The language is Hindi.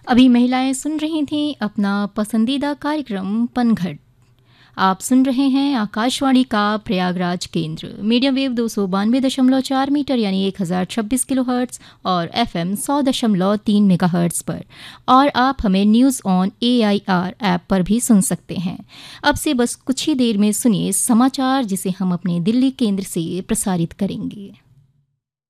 अभी महिलाएं सुन रही थीं अपना पसंदीदा कार्यक्रम पनघट। आप सुन रहे हैं आकाशवाणी का प्रयागराज केंद्र मीडियम वेव 292.4 मीटर यानी 1026 किलोहर्ट्ज़ और एफएम 100.3 मेगाहर्ट्ज़ पर। और आप हमें न्यूज़ ऑन एआईआर ऐप पर भी सुन सकते हैं। अब से बस कुछ ही देर में सुनिए समाचार जिसे हम अपने दिल्ली केंद्र से प्रसारित करेंगे।